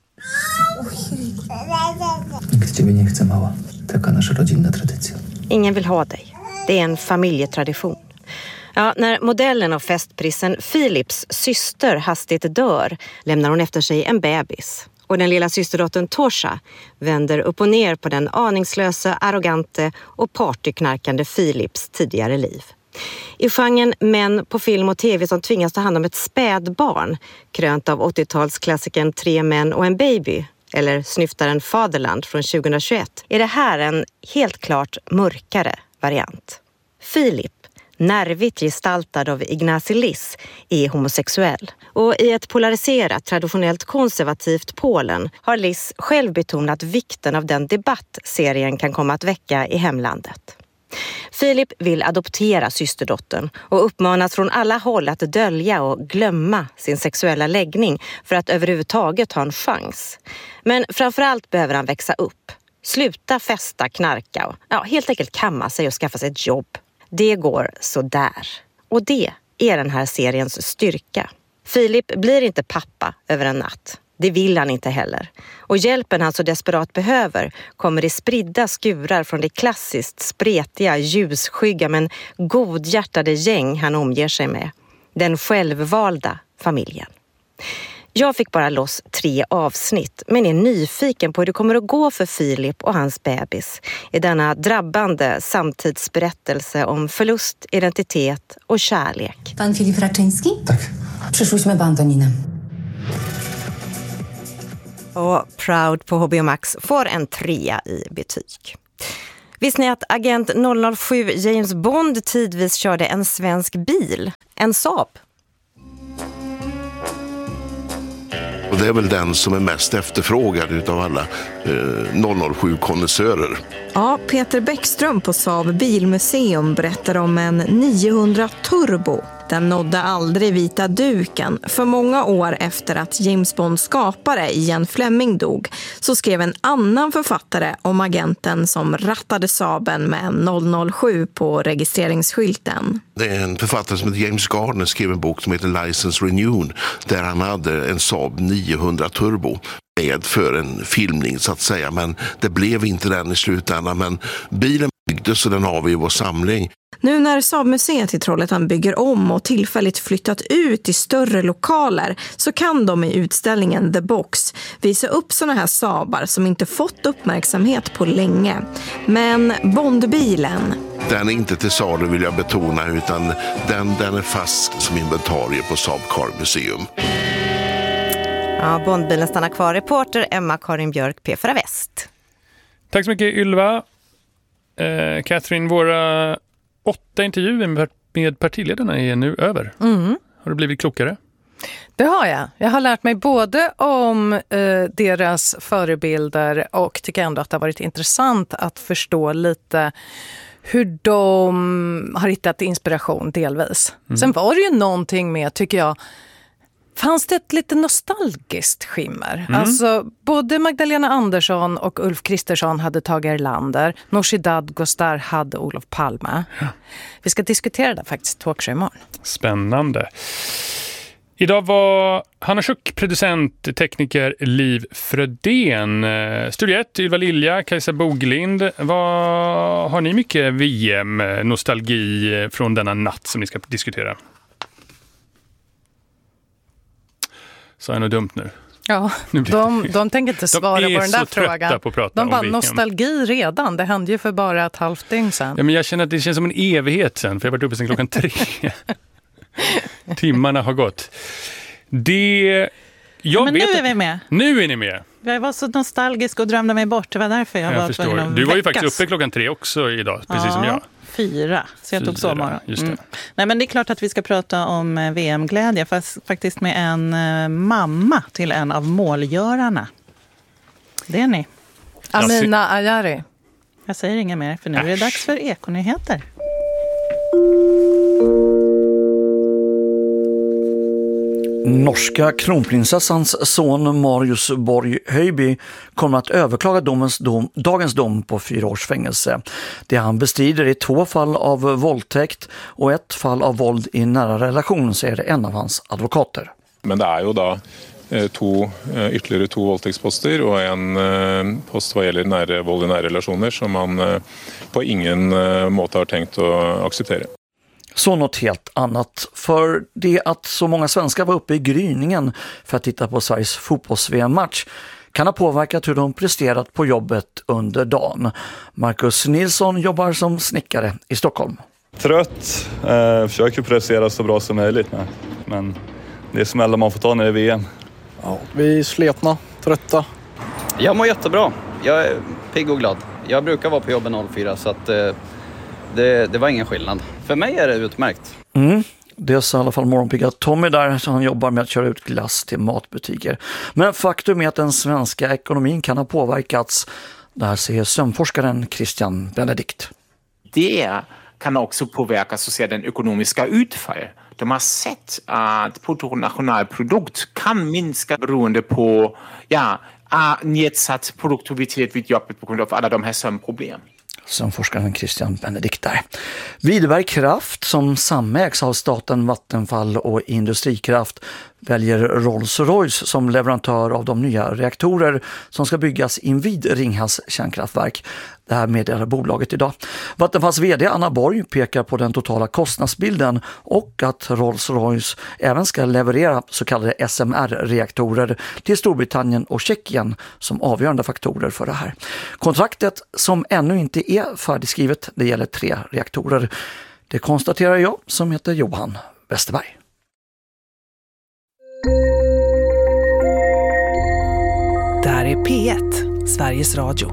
Ingen vill ha dig. Det är en familjetradition. Ja, när modellen av festprissen Philips syster hastigt dör lämnar hon efter sig en bebis. Och den lilla systerdottern Tosha vänder upp och ner på den aningslösa, arrogante och partyknarkande Philips tidigare liv. I genren män på film och tv som tvingas ta hand om ett spädbarn, krönt av 80-talsklassikern 3 män och en baby, eller snyftaren Fatherland från 2021, är det här en helt klart mörkare variant. Filip, nervigt gestaltad av Ignacy Liss, är homosexuell. Och i ett polariserat, traditionellt konservativt Polen har Liss själv betonat vikten av den debatt serien kan komma att väcka i hemlandet. Filip vill adoptera systerdottern och uppmanas från alla håll att dölja och glömma sin sexuella läggning för att överhuvudtaget ha en chans. Men framförallt behöver han växa upp. Sluta festa, knarka och helt enkelt kamma sig och skaffa sig ett jobb. Det går så där. Och det är den här seriens styrka. Filip blir inte pappa över en natt. Det vill han inte heller. Och hjälpen han så desperat behöver kommer i spridda skurar från det klassiskt spretiga, ljusskygga men godhjärtade gäng han omger sig med. Den självvalda familjen. Jag fick bara loss 3 avsnitt men är nyfiken på hur det kommer att gå för Filip och hans bebis i denna drabbande samtidsberättelse om förlust, identitet och kärlek. Pan Filip Raczyński? Tak. Przyszłyśmy med Antonina. Och Proud på HBO Max får en 3 i betyg. Visste ni att agent 007 James Bond tidvis körde en svensk bil? En Saab. Och det är väl den som är mest efterfrågad utav alla 007-konnässörer. Ja, Peter Bäckström på Saab Bilmuseum berättar om en 900 Turbo. Den nådde aldrig vita duken. För många år efter att James Bonds skapare Ian Fleming dog så skrev en annan författare om agenten som rattade Saaben med en 007 på registreringsskylten. Det är en författare som heter James Gardner skrev en bok som heter License Renewed där han hade en Saab 900 Turbo med för en filmning så att säga, men det blev inte den i slutändan, men bilen byggdes så den har vi i vår samling. Nu när Saab-museet i Trollhättan bygger om och tillfälligt flyttat ut i större lokaler så kan de i utställningen The Box visa upp såna här Saabar som inte fått uppmärksamhet på länge. Men Bondbilen... Den är inte till salu vill jag betona, utan den är fast som inventarie på Saab Car Museum. Ja, Bondbilen stannar kvar. Reporter Emma-Karin Björk, P4 Väst. Tack så mycket Ylva. Catherine, våra 8 intervjuer med partiledarna är nu över. Har du blivit klokare? Det har jag. Jag har lärt mig både om deras förebilder och tycker ändå att det har varit intressant att förstå lite hur de har hittat inspiration delvis. Sen var det ju någonting med, tycker jag, fanns det ett lite nostalgiskt skimmer. Alltså, både Magdalena Andersson och Ulf Kristersson hade Tage Erlander. Nooshi Dadgostar hade Olof Palme. Ja. Vi ska diskutera det faktiskt i Talkshow imorgon. Spännande. Idag var Hanna Schuck, producent, tekniker Liv Frödén. Studio 1, Ylva Lilja, Kajsa Boglind. Vad har ni mycket VM-nostalgi från denna natt som ni ska diskutera? Så är det dumt nu. Ja, de tänker inte svara på den där frågan. De bara, nostalgi redan. Det hände ju för bara ett halvt dygn sedan. Ja, men jag känner att det känns som en evighet sen. För jag har varit uppe sedan klockan 3. Timmarna har gått. Men nu är vi med. Nu är ni med. Jag var så nostalgisk och drömde mig bort. Det var därför jag var förstår. Du var ju faktiskt uppe klockan 3 också idag, precis som jag. 4, så jag tog sovmorgon. Just det. Nej, men det är klart att vi ska prata om VM-glädje, faktiskt med en mamma till en av målgörarna. Det är ni. Amina Ayari. Jag säger inget mer, för nu är det dags för Ekonyheter. Norska kronprinsessans son Marius Borg Höjby kommer att överklaga dagens dom på 4 års fängelse. Det han bestrider är 2 fall av våldtäkt och 1 fall av våld i nära relation, säger en av hans advokater. Men det är ju då ytterligare 2 våldtäktsposter och en post vad gäller våld i nära relationer som man på ingen måte har tänkt att acceptera. Så något helt annat. För det att så många svenskar var uppe i gryningen för att titta på Sveriges fotbolls-VM-match kan ha påverkat hur de presterat på jobbet under dagen. Marcus Nilsson jobbar som snickare i Stockholm. Trött, försöker prestera så bra som möjligt. Men det är smällar man får ta när det är VM. Ja, vi är sletna, trötta. Jag mår jättebra. Jag är pigg och glad. Jag brukar vara på jobben 04 så att det var ingen skillnad. För mig är det utmärkt. Det sa i alla fall morgonpigga Tommy där, så han jobbar med att köra ut glass till matbutiker. Men faktum är att den svenska ekonomin kan ha påverkats. Det här säger sömnforskaren Christian Benedikt. det kan också påverka så att säga, den ekonomiska utfall. De har sett att bruttonationalprodukt kan minska beroende på nedsatt produktivitet vid jobbet på grund av alla de här sömnproblem. Som forskaren Christian Benedikt där. Videberg Kraft, som samägs av staten Vattenfall och Industrikraft, väljer Rolls-Royce som leverantör av de nya reaktorer som ska byggas invid Ringhals kärnkraftverk. Det här meddelar bolaget idag. Vattenfalls vd Anna Borg pekar på den totala kostnadsbilden och att Rolls-Royce även ska leverera så kallade SMR-reaktorer till Storbritannien och Tjeckien som avgörande faktorer för det här. Kontraktet, som ännu inte är färdigskrivet, det gäller 3 reaktorer. Det konstaterar jag, som heter Johan Westerberg. Det här är P1, Sveriges Radio.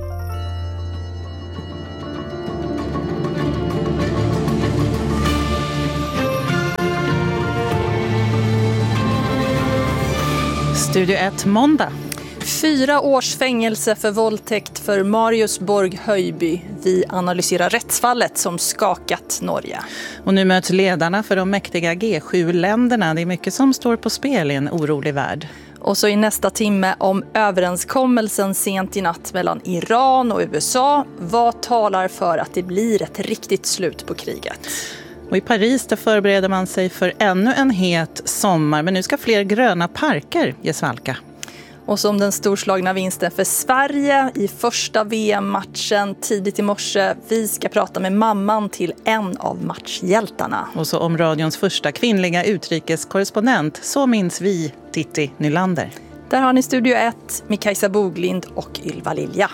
Studio 1 måndag. 4 års fängelse för våldtäkt för Marius Borg Höjby. Vi analyserar rättsfallet som skakat Norge. Och nu möts ledarna för de mäktiga G7-länderna. Det är mycket som står på spel i en orolig värld. Och så i nästa timme om överenskommelsen sent i natt mellan Iran och USA. Vad talar för att det blir ett riktigt slut på kriget? Och i Paris där förbereder man sig för ännu en het sommar. Men nu ska fler gröna parker ge svalka. Och som den storslagna vinsten för Sverige i första VM-matchen tidigt i morse. Vi ska prata med mamman till en av matchhjältarna. Och så om radions första kvinnliga utrikeskorrespondent. Så minns vi Titti Nylander. Där har ni Studio 1 med Kajsa Boglind och Ylva Lilja.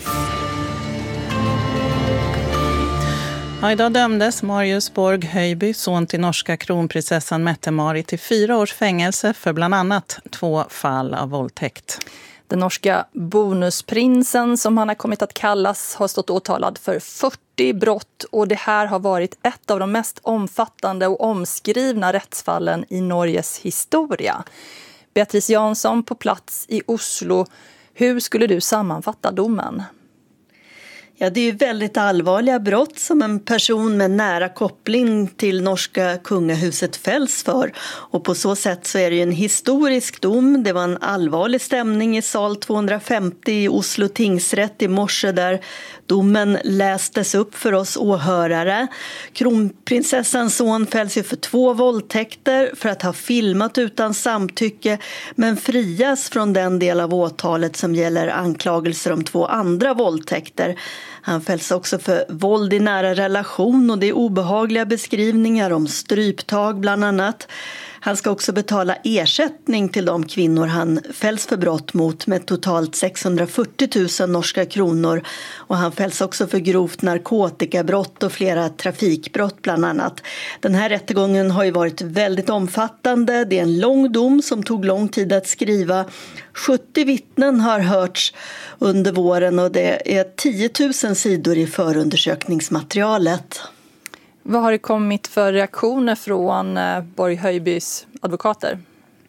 Ja, idag dömdes Marius Borg Höjby, son till norska kronprinsessan Mette-Marit, till 4 års fängelse för bland annat 2 fall av våldtäkt. Den norska bonusprinsen, som han har kommit att kallas, har stått åtalad för 40 brott och det här har varit ett av de mest omfattande och omskrivna rättsfallen i Norges historia. Beatrice Jansson på plats i Oslo. Hur skulle du sammanfatta domen? Ja, det är ju väldigt allvarliga brott som en person med nära koppling till norska kungahuset fälls för. Och på så sätt så är det ju en historisk dom. Det var en allvarlig stämning i sal 250 i Oslo tingsrätt i morse där domen lästes upp för oss åhörare. Kronprinsessans son fälls ju för 2 våldtäkter för att ha filmat utan samtycke men frias från den del av åtalet som gäller anklagelser om 2 andra våldtäkter. Han fälls också för våld i nära relation och det är obehagliga beskrivningar om stryptag bland annat. Han ska också betala ersättning till de kvinnor han fälls för brott mot med totalt 640 000 norska kronor. Och han fälls också för grovt narkotikabrott och flera trafikbrott bland annat. Den här rättegången har ju varit väldigt omfattande. Det är en lång dom som tog lång tid att skriva. 70 vittnen har hörts under våren och det är 10 000 sidor i förundersökningsmaterialet. Vad har det kommit för reaktioner från Borg Höjbys advokater?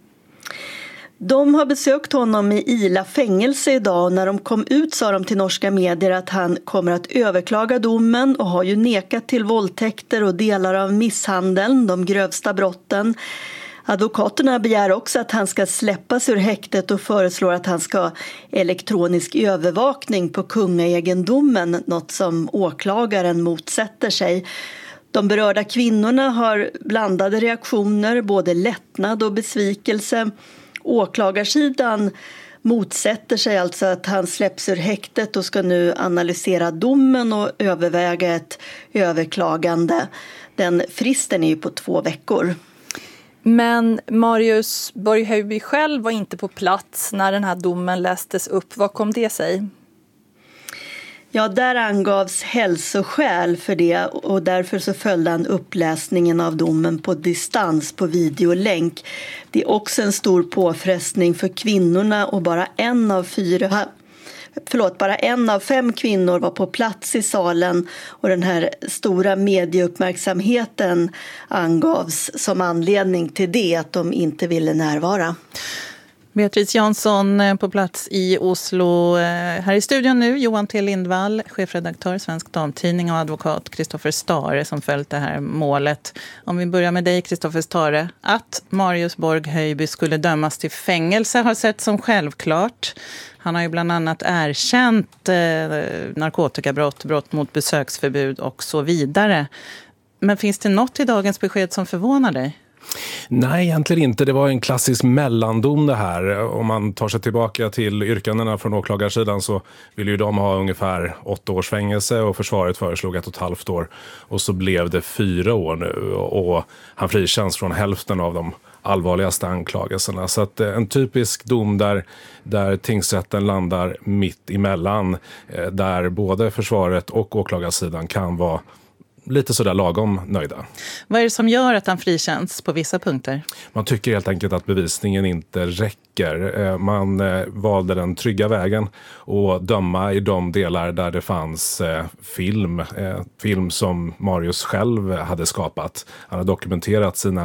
De har besökt honom i Ila fängelse idag och när de kom ut sa de till norska medier att han kommer att överklaga domen och har ju nekat till våldtäkter och delar av misshandeln, de grövsta brotten. Advokaterna begär också att han ska släppas ur häktet och föreslår att han ska ha elektronisk övervakning på kungaegendomen, något som åklagaren motsätter sig. De berörda kvinnorna har blandade reaktioner, både lättnad och besvikelse. Åklagarsidan motsätter sig alltså att han släpps ur häktet och ska nu analysera domen och överväga ett överklagande. Den fristen är ju på 2 veckor. Men Marius Borg Höjby själv var inte på plats när den här domen lästes upp. Vad kom det sig? Ja, där angavs hälsoskäl för det och därför så följde han uppläsningen av domen på distans på videolänk. Det är också en stor påfrestning för kvinnorna och bara en av 5 kvinnor var på plats i salen och den här stora medieuppmärksamheten angavs som anledning till det, att de inte ville närvara. Beatrice Jansson på plats i Oslo. Här i studion nu Johan T. Lindvall, chefredaktör Svensk Damtidning och advokat Kristoffer Stare som följt det här målet. Om vi börjar med dig Kristoffer Stare. Att Marius Borg Höjby skulle dömas till fängelse har sett som självklart. Han har ju bland annat erkänt narkotikabrott, brott mot besöksförbud och så vidare. Men finns det något i dagens besked som förvånar dig? Nej, egentligen inte. Det var en klassisk mellandom det här. Om man tar sig tillbaka till yrkandena från åklagarsidan så vill ju de ha ungefär 8 års fängelse och försvaret föreslog 1,5 år. Och så blev det 4 år nu och han frikänns från hälften av de allvarligaste anklagelserna. Så att en typisk dom där tingsrätten landar mitt emellan, där både försvaret och åklagarsidan kan vara lite sådär lagom nöjda. Vad är det som gör att han frikänns på vissa punkter? Man tycker helt enkelt att bevisningen inte räcker. Man valde den trygga vägen och döma i de delar där det fanns film som Marius själv hade skapat. Han har dokumenterat sina